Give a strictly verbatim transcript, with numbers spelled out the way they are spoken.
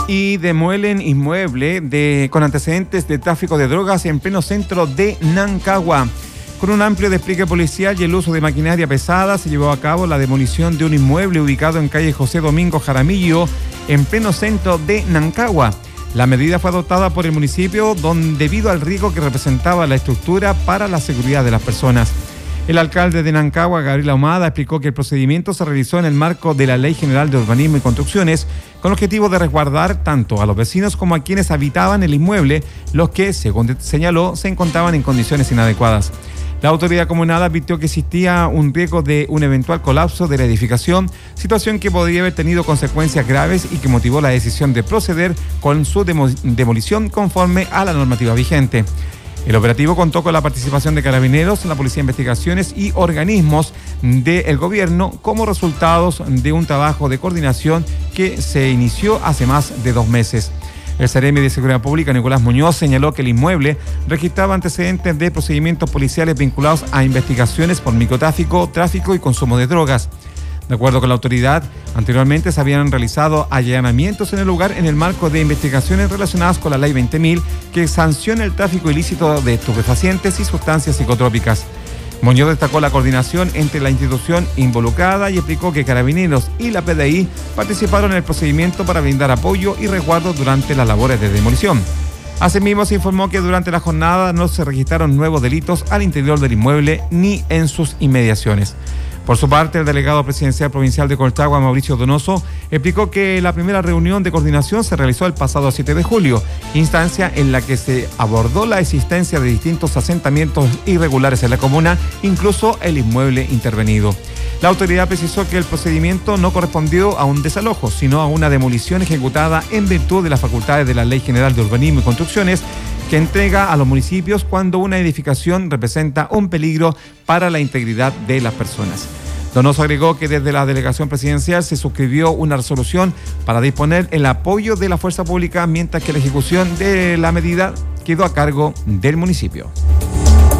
Y demuelen inmueble de, con antecedentes de tráfico de drogas en pleno centro de Nancagua. Con un amplio despliegue policial y el uso de maquinaria pesada, se llevó a cabo la demolición de un inmueble ubicado en calle José Domingo Jaramillo, en pleno centro de Nancagua. La medida fue adoptada por el municipio donde, debido al riesgo que representaba la estructura para la seguridad de las personas. El alcalde de Nancagua, Gabriel Ahumada, explicó que el procedimiento se realizó en el marco de la Ley General de Urbanismo y Construcciones, con el objetivo de resguardar tanto a los vecinos como a quienes habitaban el inmueble, los que, según señaló, se encontraban en condiciones inadecuadas. La autoridad comunal advirtió que existía un riesgo de un eventual colapso de la edificación, situación que podría haber tenido consecuencias graves y que motivó la decisión de proceder con su demo- demolición conforme a la normativa vigente. El operativo contó con la participación de Carabineros, la Policía de Investigaciones y organismos del gobierno como resultados de un trabajo de coordinación que se inició hace más de dos meses. El Seremi de Seguridad Pública, Nicolás Muñoz, señaló que el inmueble registraba antecedentes de procedimientos policiales vinculados a investigaciones por microtráfico, tráfico y consumo de drogas. De acuerdo con la autoridad, anteriormente se habían realizado allanamientos en el lugar en el marco de investigaciones relacionadas con la Ley veinte mil, que sanciona el tráfico ilícito de estupefacientes y sustancias psicotrópicas. Muñoz destacó la coordinación entre la institución involucrada y explicó que Carabineros y la P D I participaron en el procedimiento para brindar apoyo y resguardo durante las labores de demolición. Asimismo, se informó que durante la jornada no se registraron nuevos delitos al interior del inmueble ni en sus inmediaciones. Por su parte, el delegado presidencial provincial de Colchagua, Mauricio Donoso, explicó que la primera reunión de coordinación se realizó el pasado siete de julio, instancia en la que se abordó la existencia de distintos asentamientos irregulares en la comuna, incluso el inmueble intervenido. La autoridad precisó que el procedimiento no correspondió a un desalojo, sino a una demolición ejecutada en virtud de las facultades de la Ley General de Urbanismo y Construcciones, que entrega a los municipios cuando una edificación representa un peligro para la integridad de las personas. Donoso agregó que desde la delegación presidencial se suscribió una resolución para disponer el apoyo de la fuerza pública, mientras que la ejecución de la medida quedó a cargo del municipio.